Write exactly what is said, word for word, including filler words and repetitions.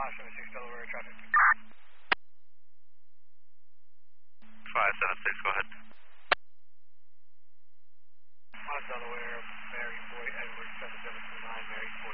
five seven six Delaware traffic. five seven six, go ahead. five Delaware, Mary Boy Edward seven seven two nine, Mary